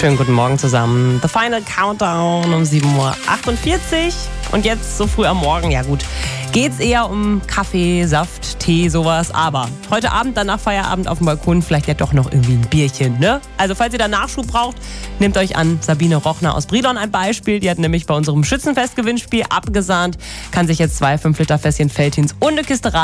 Schönen guten Morgen zusammen. The Final Countdown um 7.48 Uhr. Und jetzt so früh am Morgen, ja gut, geht's eher um Kaffee, Saft, Tee, sowas. Aber heute Abend, dann nach Feierabend auf dem Balkon, vielleicht ja doch noch irgendwie ein Bierchen, ne? Also falls ihr da Nachschub braucht, nehmt euch an Sabine Rochner aus Brilon ein Beispiel. Die hat nämlich bei unserem Schützenfest-Gewinnspiel abgesahnt, kann sich jetzt 2 5-Liter-Fässchen Veltins und eine Kiste